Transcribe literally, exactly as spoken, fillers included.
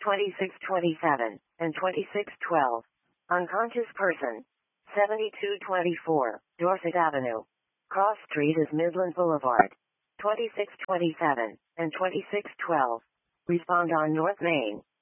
twenty-six twenty-seven, and twenty-six twelve. Unconscious person. seventy-two twenty-four, Dorset Avenue. Cross Street is Midland Boulevard. twenty-six twenty-seven, and twenty-six twelve. Respond on North Main.